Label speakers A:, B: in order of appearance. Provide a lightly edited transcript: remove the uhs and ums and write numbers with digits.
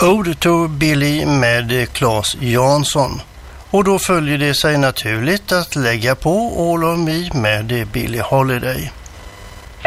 A: Ode to Billy med Claes Jansson. Och då följer det sig naturligt att lägga på All of Me med Billie Holiday.